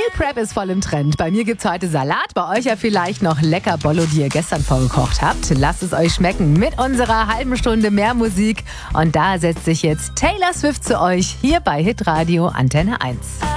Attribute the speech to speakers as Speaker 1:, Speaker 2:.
Speaker 1: Prep ist voll im Trend. Bei mir gibt's heute Salat, bei euch ja vielleicht noch lecker Bollo, die ihr gestern vorgekocht habt. Lasst es euch schmecken mit unserer halben Stunde mehr Musik. Und da setzt sich jetzt Taylor Swift zu euch hier bei Hitradio Antenne 1.